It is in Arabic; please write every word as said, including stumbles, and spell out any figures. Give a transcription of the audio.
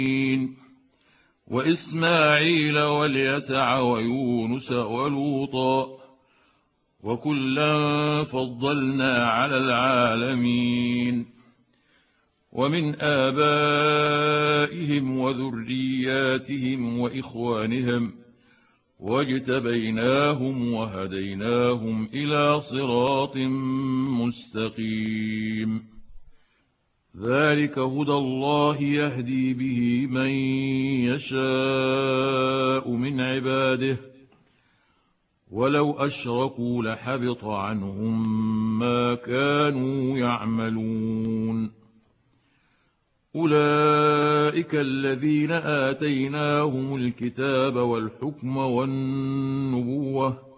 وإسماعيل واليسع ويونس ولوطا وكلا فضلنا على العالمين ومن آبائهم وذرياتهم وإخوانهم واجتبيناهم وهديناهم إلى صراط مستقيم ذلك هدى الله يهدي به من يشاء من عباده ولو أشركوا لحبط عنهم ما كانوا يعملون أولئك الذين آتيناهم الكتاب والحكم والنبوة